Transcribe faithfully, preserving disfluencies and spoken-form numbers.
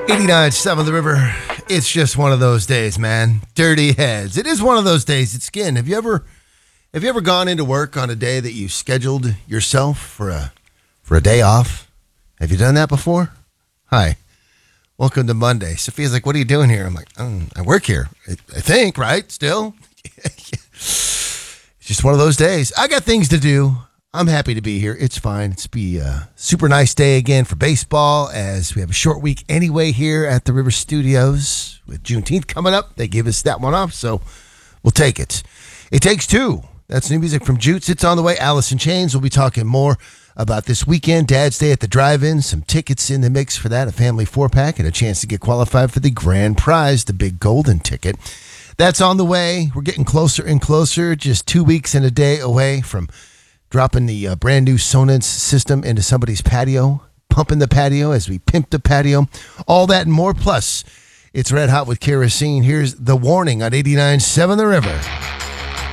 eighty-nine point seven The River. It's just one of those days, man. Dirty heads. It is one of those days. It's skin. Have you ever have you ever gone into work on a day that you scheduled yourself for a for a day off? Have you done that before? Hi. Welcome to Monday. Sophia's like, what are you doing here? I'm like, um, I work here. I, I think, right? Still? It's just one of those days. I got things to do. I'm happy to be here. It's fine. It's be a super nice day again for baseball as we have a short week anyway here at the River Studios with Juneteenth coming up. They give us that one off, so we'll take it. It Takes Two. That's new music from Jutes. It's on the way. Alice in Chains. We'll be talking more about this weekend. Dad's Day at the Drive-In. Some tickets in the mix for that. A family four-pack and a chance to get qualified for the grand prize, the big golden ticket. That's on the way. We're getting closer and closer. Just two weeks and a day away from dropping the uh, brand new Sonance system into somebody's patio, pumping the patio as we pimp the patio, all that and more. Plus, it's Red Hot with Kerosene. Here's The Warning on eighty-nine point seven The River.